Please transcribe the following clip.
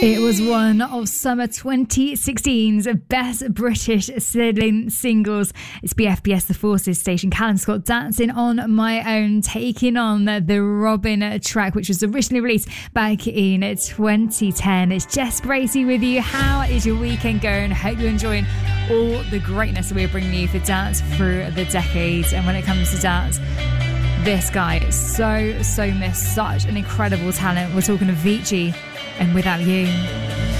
It was one of summer 2016's best British singles. It's BFBS The Forces station. Callum Scott, Dancing on My Own, taking on the Robin track, which was originally released back in 2010. It's Jess Bracey with you. How is your weekend going? Hope you're enjoying all the greatness we're bringing you for dance through the decades. And when it comes to dance, this guy is so missed. Such an incredible talent. We're talking of Avicii and Without You.